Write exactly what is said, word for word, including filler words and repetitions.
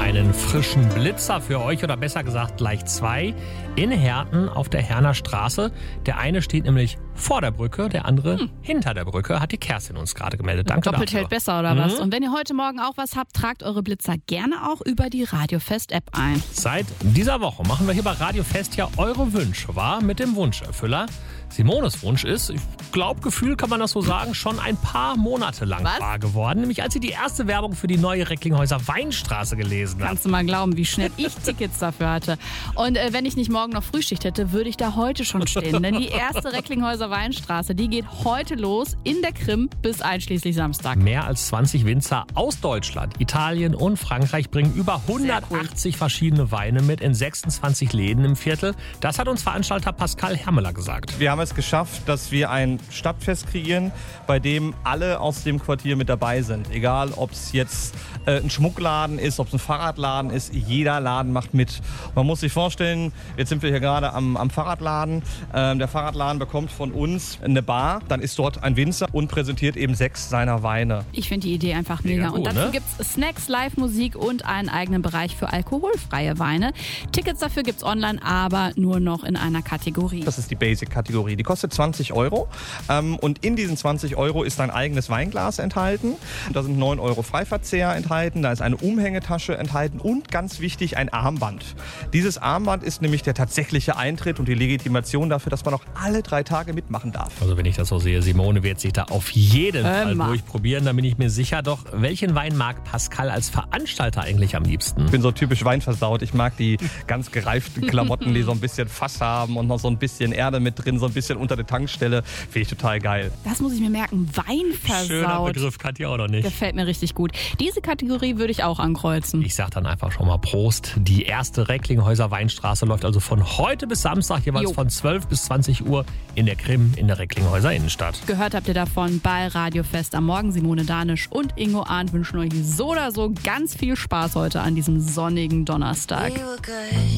einen frischen Blitzer für euch oder besser gesagt gleich zwei in Herten auf der Herner Straße. Der eine steht nämlich vor der Brücke, der andere hm. hinter der Brücke, hat die Kerstin uns gerade gemeldet. Danke Doppelt dafür. hält besser oder mhm. was? Und wenn ihr heute Morgen auch was habt, tragt eure Blitzer gerne auch über die Radiofest-App ein. Seit dieser Woche machen wir hier bei Radiofest ja eure Wünsche wahr mit dem Wunscherfüller. Simones Wunsch ist, ich glaube, Gefühl kann man das so sagen, schon ein paar Monate lang Was? wahr geworden. Nämlich als sie die erste Werbung für die neue Recklinghäuser Weinstraße gelesen hat. Kannst du mal glauben, wie schnell ich Tickets dafür hatte. Und äh, wenn ich nicht morgen noch Frühschicht hätte, würde ich da heute schon stehen. Denn die erste Recklinghäuser Weinstraße, die geht heute los in der Krim bis einschließlich Samstag. Mehr als zwanzig Winzer aus Deutschland, Italien und Frankreich bringen über hundertachtzig cool. verschiedene Weine mit in sechsundzwanzig Läden im Viertel. Das hat uns Veranstalter Pascal Hermeler gesagt. Wir haben es geschafft, dass wir ein Stadtfest kreieren, bei dem alle aus dem Quartier mit dabei sind. Egal, ob es jetzt äh, ein Schmuckladen ist, ob es ein Fahrradladen ist, jeder Laden macht mit. Man muss sich vorstellen, jetzt sind wir hier gerade am, am Fahrradladen. Ähm, der Fahrradladen bekommt von uns eine Bar, dann ist dort ein Winzer und präsentiert eben sechs seiner Weine. Ich finde die Idee einfach mega. mega gut, und dazu ne? gibt es Snacks, Live-Musik und einen eigenen Bereich für alkoholfreie Weine. Tickets dafür gibt es online, aber nur noch in einer Kategorie. Das ist die Basic-Kategorie. Die kostet zwanzig Euro ähm, und in diesen zwanzig Euro ist ein eigenes Weinglas enthalten. Da sind neun Euro Freiverzehr enthalten, da ist eine Umhängetasche enthalten und ganz wichtig ein Armband. Dieses Armband ist nämlich der tatsächliche Eintritt und die Legitimation dafür, dass man auch alle drei Tage mitmachen darf. Also wenn ich das so sehe, Simone wird sich da auf jeden äh, Fall Mann. durchprobieren, da bin ich mir sicher. Doch welchen Wein mag Pascal als Veranstalter eigentlich am liebsten? Ich bin so typisch weinversaut. Ich mag die ganz gereiften Klamotten, die so ein bisschen Fass haben und noch so ein bisschen Erde mit drin, so ein bisschen unter der Tankstelle. Finde ich total geil. Das muss ich mir merken. Wein versaut. Schöner Begriff, Katja auch noch nicht. Gefällt mir richtig gut. Diese Kategorie würde ich auch ankreuzen. Ich sag dann einfach schon mal Prost. Die erste Recklinghäuser Weinstraße läuft also von heute bis Samstag, jeweils Jo. von zwölf bis zwanzig Uhr in der Krim in der Recklinghäuser Innenstadt. Gehört habt ihr davon bei Radiofest am Morgen. Simone Danisch und Ingo Arndt wünschen euch so oder so ganz viel Spaß heute an diesem sonnigen Donnerstag.